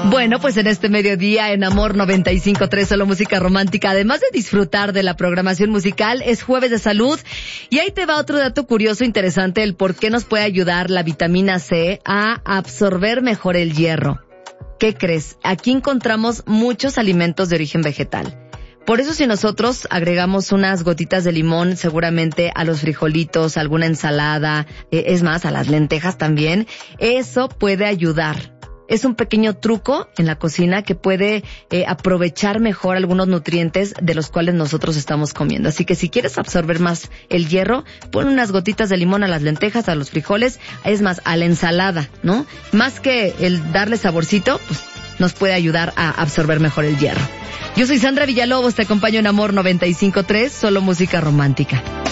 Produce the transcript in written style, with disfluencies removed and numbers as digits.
Bueno, pues en este mediodía en Amor 95.3 solo música romántica, además de disfrutar de la programación musical, es Jueves de Salud y ahí te va otro dato curioso, interesante, el por qué nos puede ayudar la vitamina C a absorber mejor el hierro. ¿Qué crees? Aquí encontramos muchos alimentos de origen vegetal. Por eso si nosotros agregamos unas gotitas de limón seguramente a los frijolitos, a alguna ensalada, es más, a las lentejas también, eso puede ayudar. Es un pequeño truco en la cocina que puede aprovechar mejor algunos nutrientes de los cuales nosotros estamos comiendo. Así que si quieres absorber más el hierro, pon unas gotitas de limón a las lentejas, a los frijoles, es más, a la ensalada, ¿no? Más que el darle saborcito, pues nos puede ayudar a absorber mejor el hierro. Yo soy Sandra Villalobos, te acompaño en Amor 95.3, solo música romántica.